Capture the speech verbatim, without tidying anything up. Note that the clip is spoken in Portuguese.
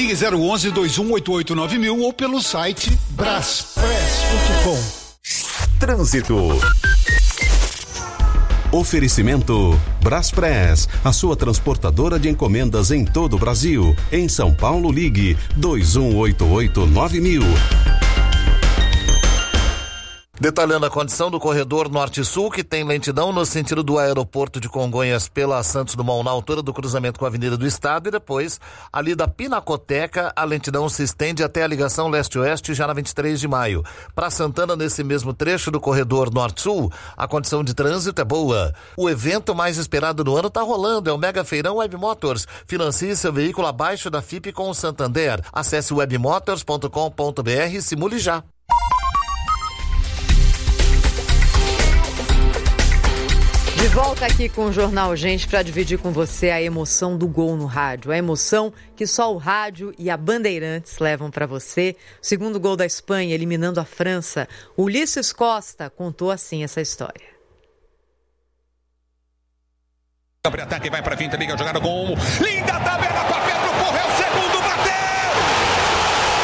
Ligue zero onze, dois um oito oito, nove mil ou pelo site braspress ponto com. Trânsito. Oferecimento Braspress, a sua transportadora de encomendas em todo o Brasil. Em São Paulo, ligue dois um oito oito, nove mil. Detalhando a condição do corredor norte-sul, que tem lentidão no sentido do aeroporto de Congonhas pela Santos Dumont, na altura do cruzamento com a Avenida do Estado, e depois, ali da Pinacoteca, a lentidão se estende até a ligação leste-oeste, já na vinte e três de maio. Para Santana, nesse mesmo trecho do corredor norte-sul, a condição de trânsito é boa. O evento mais esperado do ano está rolando, é o Mega Feirão Web Motors. Financie seu veículo abaixo da F I P com o Santander. Acesse webmotors ponto com ponto b r e simule já. De volta aqui com o Jornal Gente para dividir com você a emoção do gol no rádio. A emoção que só o rádio e a Bandeirantes levam para você. O segundo gol da Espanha, eliminando a França. Ulisses Costa contou assim essa história. Abre ataque, vai para frente, liga a jogada com o... Linda tabela para Pedro, correu, segundo, bateu!